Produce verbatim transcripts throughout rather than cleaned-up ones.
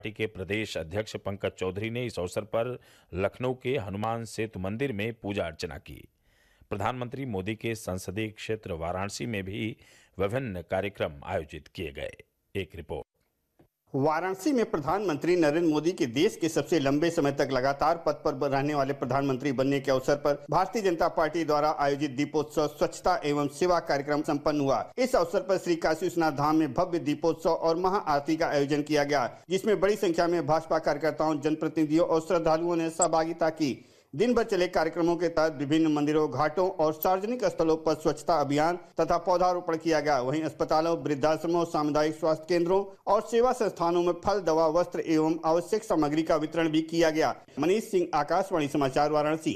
Party के प्रदेश अध्यक्ष पंकज चौधरी ने इस अवसर पर लखनऊ के हनुमान सेतु मंदिर में पूजा अर्चना की। प्रधानमंत्री मोदी के संसदीय क्षेत्र वाराणसी में भी विभिन्न कार्यक्रम आयोजित किए गए। एक रिपोर्ट। वाराणसी में प्रधानमंत्री नरेंद्र मोदी के देश के सबसे लंबे समय तक लगातार पद पर रहने वाले प्रधानमंत्री बनने के अवसर पर भारतीय जनता पार्टी द्वारा आयोजित दीपोत्सव स्वच्छता एवं सेवा कार्यक्रम संपन्न हुआ। इस अवसर पर श्री काशी विश्वनाथ धाम में भव्य दीपोत्सव और महाआरती का आयोजन किया गया, जिसमें बड़ी संख्या में भाजपा कार्यकर्ताओं, जनप्रतिनिधियों और श्रद्धालुओं ने सहभागिता की। दिन भर चले कार्यक्रमों के तहत विभिन्न मंदिरों, घाटों और सार्वजनिक स्थलों पर स्वच्छता अभियान तथा पौधारोपण किया गया। वहीं अस्पतालों, वृद्धाश्रमों, सामुदायिक स्वास्थ्य केंद्रों और सेवा संस्थानों में फल, दवा, वस्त्र एवं आवश्यक सामग्री का वितरण भी किया गया। मनीष सिंह, आकाशवाणी समाचार, वाराणसी।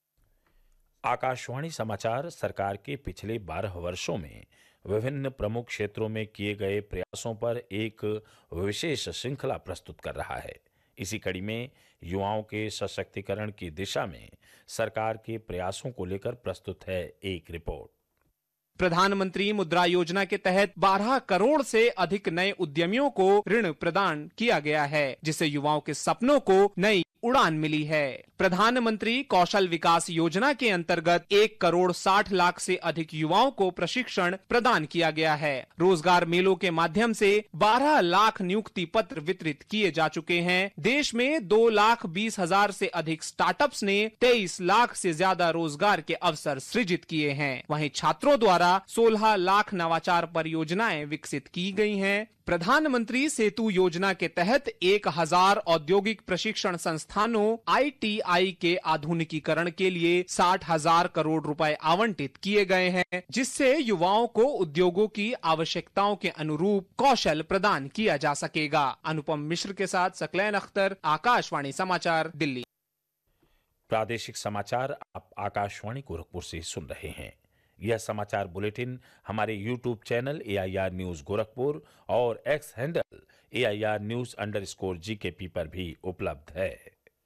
आकाशवाणी समाचार सरकार के पिछले बारह वर्षों में विभिन्न प्रमुख क्षेत्रों में किए गए प्रयासों पर एक विशेष श्रृंखला प्रस्तुत कर रहा है। इसी कड़ी में युवाओं के सशक्तिकरण की दिशा में सरकार के प्रयासों को लेकर प्रस्तुत है एक रिपोर्ट। प्रधानमंत्री मुद्रा योजना के तहत बारह करोड़ से अधिक नए उद्यमियों को ऋण प्रदान किया गया है, जिससे युवाओं के सपनों को नई उड़ान मिली है। प्रधानमंत्री कौशल विकास योजना के अंतर्गत एक करोड़ साठ लाख से अधिक युवाओं को प्रशिक्षण प्रदान किया गया है। रोजगार मेलों के माध्यम से बारह लाख नियुक्ति पत्र वितरित किए जा चुके हैं। देश में दो लाख बीस हजार से अधिक स्टार्टअप्स ने तेईस लाख से ज्यादा रोजगार के अवसर सृजित किए हैं। वहीं छात्रों द्वारा सोलह लाख नवाचार परियोजनाएं विकसित की गई हैं। प्रधानमंत्री सेतु योजना के तहत एक हजार औद्योगिक प्रशिक्षण संस्थानों आई टी आई के आधुनिकीकरण के लिए साठ हजार करोड़ रुपए आवंटित किए गए हैं, जिससे युवाओं को उद्योगों की आवश्यकताओं के अनुरूप कौशल प्रदान किया जा सकेगा। अनुपम मिश्र के साथ सकलैन अख्तर, आकाशवाणी समाचार, दिल्ली। प्रादेशिक समाचार आप आकाशवाणी गोरखपुर से सुन रहे हैं। यह समाचार बुलेटिन हमारे YouTube channel A I R news Gorakhpur और x handle A I R news under score जी के पी पर भी उपलब्ध है।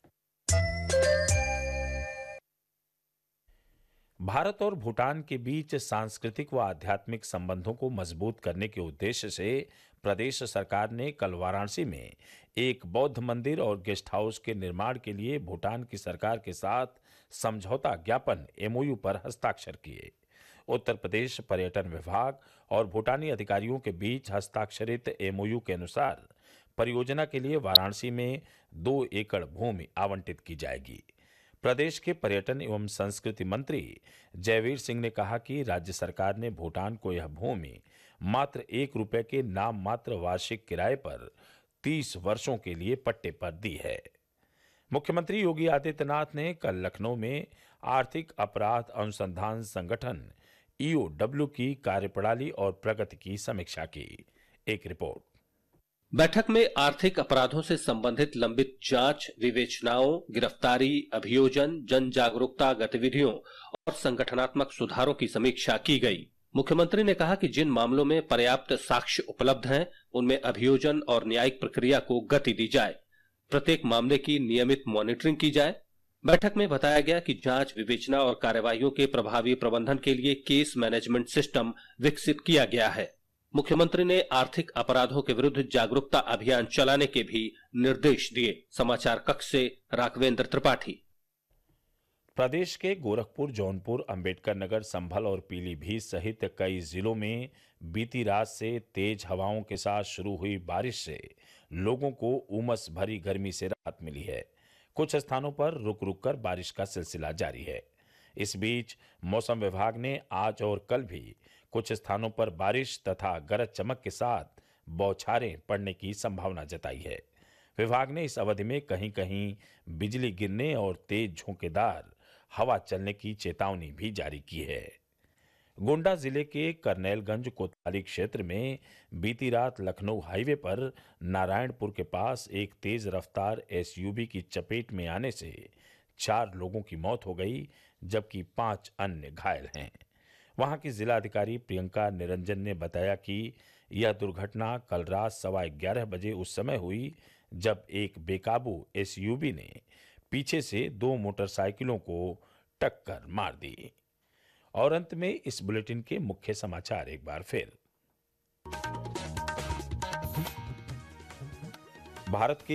भारत और भूटान के बीच सांस्कृतिक व आध्यात्मिक संबंधों को मजबूत करने के उद्देश्य से प्रदेश सरकार ने कल वाराणसी में एक बौद्ध मंदिर और गेस्ट हाउस के निर्माण के लिए भूटान की सरकार के साथ समझौता ज्ञापन एम ओ यू पर हस्ताक्षर किए। उत्तर प्रदेश पर्यटन विभाग और भूटानी अधिकारियों के बीच हस्ताक्षरित एम ओ यू के अनुसार परियोजना के लिए वाराणसी में दो एकड़ भूमि आवंटित की जाएगी। प्रदेश के पर्यटन एवं संस्कृति मंत्री जयवीर सिंह ने कहा कि राज्य सरकार ने भूटान को यह भूमि मात्र एक रुपए के नाम मात्र वार्षिक किराए पर तीस वर्षों के लिए पट्टे पर दी है। मुख्यमंत्री योगी आदित्यनाथ ने कल लखनऊ में आर्थिक अपराध अनुसंधान संगठन ई ओ डब्ल्यू की कार्यप्रणाली और प्रगति की समीक्षा की। एक रिपोर्ट। बैठक में आर्थिक अपराधों से संबंधित लंबित जांच, विवेचनाओं, गिरफ्तारी, अभियोजन, जन जागरूकता गतिविधियों और संगठनात्मक सुधारों की समीक्षा की गई। मुख्यमंत्री ने कहा कि जिन मामलों में पर्याप्त साक्ष्य उपलब्ध हैं, उनमें अभियोजन और न्यायिक प्रक्रिया को गति दी जाए। प्रत्येक मामले की नियमित मॉनिटरिंग की जाए। बैठक में बताया गया कि जांच, विवेचना और कार्यवाहियों के प्रभावी प्रबंधन के लिए केस मैनेजमेंट सिस्टम विकसित किया गया है। मुख्यमंत्री ने आर्थिक अपराधों के विरुद्ध जागरूकता अभियान चलाने के भी निर्देश दिए। समाचार कक्ष से राघवेंद्र त्रिपाठी। प्रदेश के गोरखपुर, जौनपुर, अंबेडकर नगर, संभल और पीलीभीत सहित कई जिलों में बीती रात से तेज हवाओं के साथ शुरू हुई बारिश से लोगों को उमस भरी गर्मी से राहत मिली है। कुछ स्थानों पर रुक रुक कर बारिश का सिलसिला जारी है। इस बीच मौसम विभाग ने आज और कल भी कुछ स्थानों पर बारिश तथा गरज चमक के साथ बौछारें पड़ने की संभावना जताई है। विभाग ने इस अवधि में कहीं कहीं बिजली गिरने और तेज झोंकेदार हवा चलने की चेतावनी भी जारी की है। गोंडा जिले के करनैलगंज कोतवाली क्षेत्र में बीती रात लखनऊ हाईवे पर नारायणपुर के पास एक तेज रफ्तार एस यू वी की चपेट में आने से चार लोगों की मौत हो गई, जबकि पांच अन्य घायल हैं। वहां की जिलाधिकारी प्रियंका निरंजन ने बताया कि यह दुर्घटना कल रात सवा ग्यारह बजे उस समय हुई जब एक बेकाबू एस यू वी ने पीछे से दो मोटरसाइकिलों को टक्कर मार दी। और अंत में इस बुलेटिन के मुख्य समाचार एक बार फिर। भारत के